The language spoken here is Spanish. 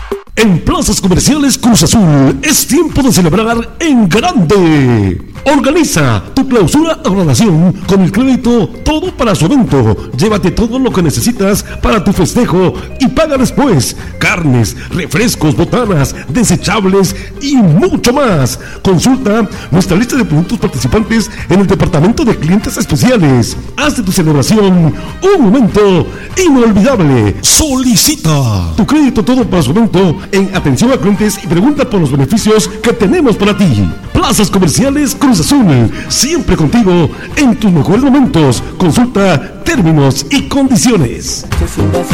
En Plazas Comerciales Cruz Azul es tiempo de celebrar en grande. Organiza tu clausura o graduación con el crédito Todo para su evento. Llévate todo lo que necesitas para tu festejo y paga después. Carnes, refrescos, botanas, desechables y mucho más. Consulta nuestra lista de productos participantes en el departamento de clientes especiales. Haz de tu celebración un momento inolvidable. Solicita tu crédito Todo para su evento en atención a clientes y pregunta por los beneficios que tenemos para ti. Plazas Comerciales Cruz Azul, siempre contigo en tus mejores momentos. Consulta términos y condiciones.